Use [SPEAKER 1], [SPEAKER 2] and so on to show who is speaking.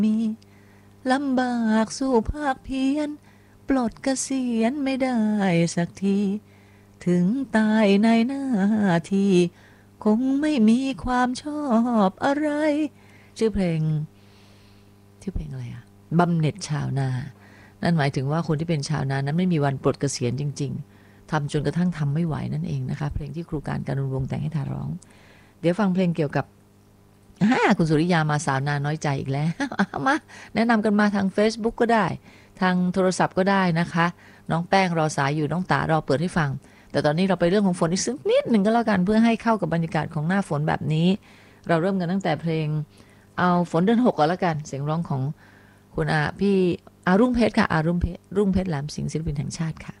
[SPEAKER 1] มีลำบากสู้ภาคเพียรปลดเกษียณไม่ได้สักทีถึงตายในหน้าที่คงไม่มีความชอบอะไรชื่อเพลงอะไรอะบำเหน็จชาวนานั่นหมายถึงว่าคนที่เป็นชาวนานั้นไม่มีวันปลดเกษียณจริงๆทำจนกระทั่งทำไม่ไหวนั่นเองนะคะเพลงที่ครูการการุณวงศ์แต่งให้ทาร้องเดี๋ยวฟังเพลงเกี่ยวกับคุณสุริยามาสาวนาน้อยใจอีกแล้วมาแนะนำกันมาทาง Facebook ก็ได้ทางโทรศัพท์ก็ได้นะคะน้องแป้งรอสายอยู่น้องตารอเปิดให้ฟังแต่ตอนนี้เราไปเรื่องของฝนอีกสักนิดหนึ่งก็แล้วกันเพื่อให้เข้ากับบรรยากาศของหน้าฝนแบบนี้เราเริ่มกันตั้งแต่เพลงเอาฝนเดือน6ก่อนแล้วกันเสียงร้องของคุณพี่รุ่งเพชรค่ะรุ่งเพชรแหลมสิงห์ศิลปินแห่งชาติค่ะ